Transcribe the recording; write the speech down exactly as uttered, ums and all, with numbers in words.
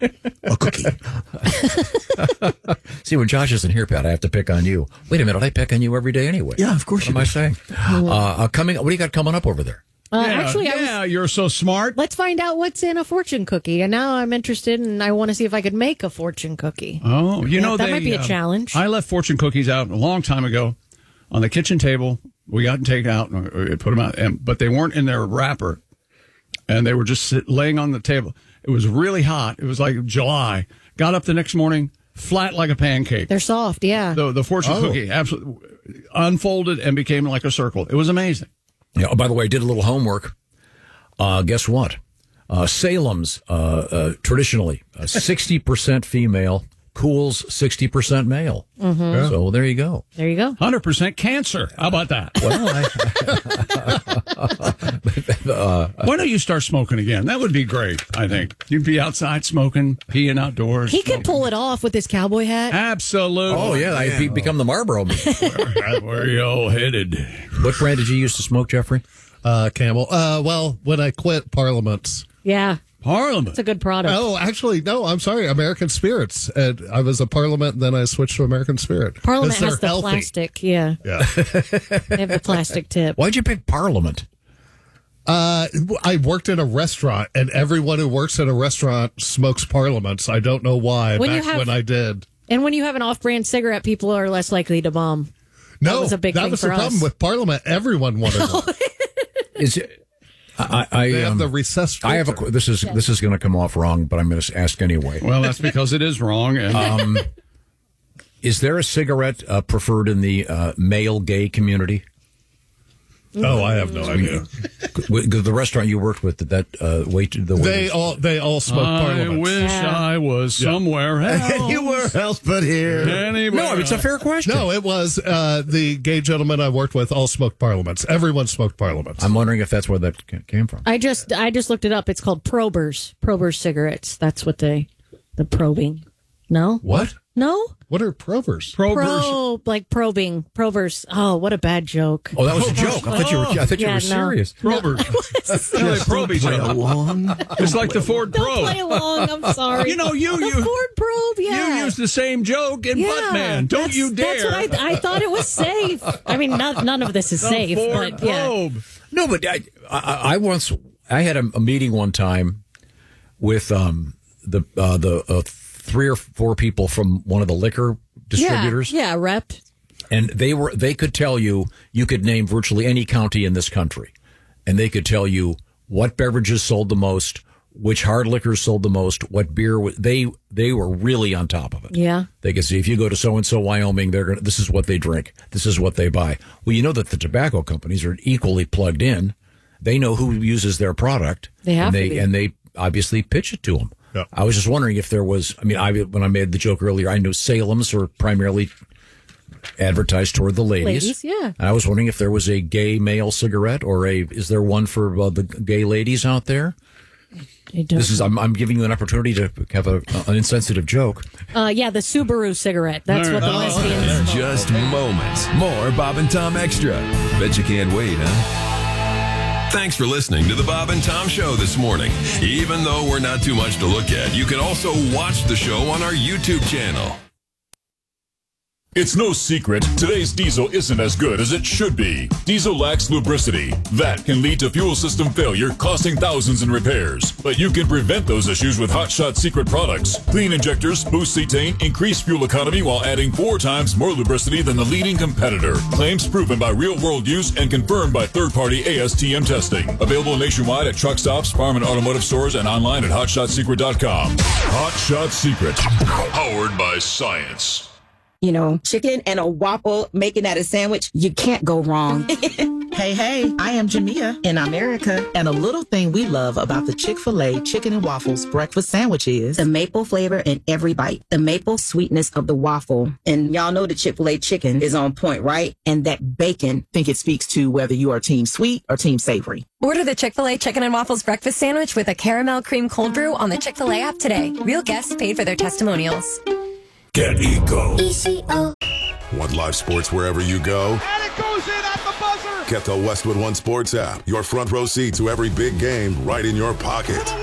A cookie. See, when Josh isn't here, Pat, I have to pick on you. Wait a minute, I pick on you every day anyway. Yeah, of course what you am do. I saying? Uh, uh, coming, what do you got coming up over there? Uh, yeah, actually, I was, yeah, you're so smart. let's find out what's in a fortune cookie. And now I'm interested, and I want to see if I could make a fortune cookie. Oh, you Yeah, know that they, might be a uh, challenge. I left fortune cookies out a long time ago on the kitchen table. We got to take out and we put them out, and, but they weren't in their wrapper, and they were just sit, laying on the table. It was really hot. It was like July. Got up the next morning, flat like a pancake. They're soft, yeah. The the fortune Oh. cookie absolutely unfolded and became like a circle. It was amazing. Yeah. Oh, by the way, I did a little homework. Uh, guess what? Uh, Salem's uh, uh, traditionally uh, sixty percent female, Cool's sixty percent male. Mm-hmm. Yeah. So there you go. There you go. one hundred percent cancer. How about that? Well, I, uh, Why don't you start smoking again? That would be great, I think. You'd be outside smoking, peeing outdoors. He smoking. could pull it off with his cowboy hat. Absolutely. oh, yeah, I've be- become the Marlboro man. Where, where you all headed? What brand did you used to smoke, Jeffrey? Uh, Camel. Uh, well, when I quit Parliaments. Yeah, Parliament. it's a good product. Oh, actually, no, I'm sorry. American Spirits. And I was a Parliament, and then I switched to American Spirit. Parliament 'Cause has the they're healthy. plastic, yeah. Yeah. They have the plastic tip. Why'd you pick Parliament? Uh, I worked in a restaurant, and everyone who works in a restaurant smokes Parliaments. I don't know why. When you back have- when I did. And when you have an off-brand cigarette, people are less likely to bomb. No, That was a big that thing was for the problem us. with Parliament. Everyone wanted one. Is it? I, I, They um, have the recessed I have a. filter. This is this is going to come off wrong, but I'm going to ask anyway. Well, that's because it is wrong. And Um, is there a cigarette uh, preferred in the uh, male gay community? Oh, I have no idea. With the restaurant you worked with, did that uh, wait? The They waiters- all they all smoke I Parliaments. wish Yeah. I was somewhere else. You were else but here. Anywhere. No, it's a fair question. No, it was uh, the gay gentlemen I worked with all smoked Parliaments. Everyone smoked Parliaments. I'm wondering if that's where that ca- came from. I just I just looked it up. It's called Probers. Probers cigarettes. That's what they the probing. No? What? No? What are Provers? Probers. Probe like probing. Probers. Oh, what a bad joke. Oh, that was a joke. I thought you were. I thought you Yeah, were no. serious. Probers. No, they probe each Play other. along. It's like the Ford Don't play Probe. along. I'm sorry. You know, you the you Ford Probe. Yeah. you used the same joke in yeah, Buttman. Don't that's- you dare. That's what I, I thought it was safe. I mean, not, none of this is The safe, Ford but yeah. Probe. No, but I, I, I once I had a, a meeting one time with um the uh, the uh, three or four people from one of the liquor distributors. Yeah, yeah, rep. And they were they could tell you you could name virtually any county in this country, and they could tell you what beverages sold the most, which hard liquors sold the most, what beer wa- they they were really on top of it. Yeah. They could see if you go to so and so Wyoming, they're gonna this is what they drink, this is what they buy. Well, you know that the tobacco companies are equally plugged in. They know who uses their product. They have and to they be. and they obviously pitch it to them. Yeah. I was just wondering if there was. I mean, I when I made the joke earlier, I knew Salem's are primarily advertised toward the ladies. Ladies, yeah. And I was wondering if there was a gay male cigarette, or a is there one for uh, the gay ladies out there? I don't- This is I'm, I'm giving you an opportunity to have a, an insensitive joke. Uh, yeah, the Subaru cigarette. That's what the Oh, lesbians. In just moments, more Bob and Tom Extra. Bet you can't wait, huh? Thanks for listening to the Bob and Tom Show this morning. Even though we're not too much to look at, you can also watch the show on our YouTube channel. It's no secret, today's diesel isn't as good as it should be. Diesel lacks lubricity. That can lead to fuel system failure, costing thousands in repairs. But you can prevent those issues with Hot Shot Secret products. Clean injectors, boost cetane, increase fuel economy while adding four times more lubricity than the leading competitor. Claims proven by real-world use and confirmed by third-party A S T M testing. Available nationwide at truck stops, farm and automotive stores, and online at hot shot secret dot com. Hot Shot Secret. Powered by science. You know, chicken and a waffle, making that a sandwich, you can't go wrong. Hey, hey, I am Jamia in America, and a little thing we love about the Chick-fil-A Chicken and Waffles breakfast sandwich is The maple flavor in every bite, the maple sweetness of the waffle. And y'all know the Chick-fil-A chicken is on point, right? And that bacon. think it speaks to whether you are team sweet or team savory. Order the Chick-fil-A Chicken and Waffles breakfast sandwich with a caramel cream cold brew on the Chick-fil-A app today. Real guests paid for their testimonials. Get Eco. E C O. Want live sports wherever you go? And it goes in at the buzzer. Get the Westwood One Sports app. Your front row seat to every big game right in your pocket.